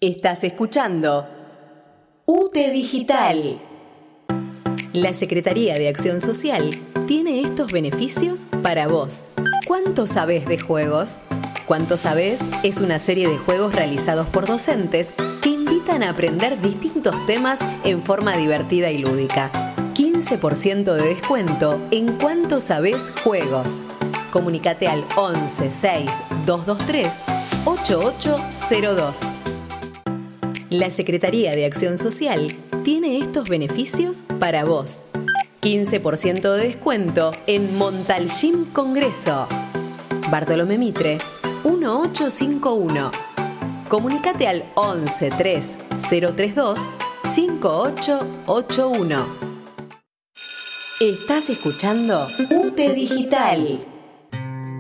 Estás escuchando UTE Digital. La Secretaría de Acción Social tiene estos beneficios para vos. ¿Cuánto sabés de juegos? ¿Cuánto sabés? Es una serie de juegos realizados por docentes que invitan a aprender distintos temas en forma divertida y lúdica. 15% de descuento en Cuánto Sabés Juegos. Comunícate al 11 6 223 8802. La Secretaría de Acción Social tiene estos beneficios para vos. 15% de descuento en Montalgym Congreso. Bartolomé Mitre, 1851. Comunícate al 11 3 032 5881. Estás escuchando UTE Digital.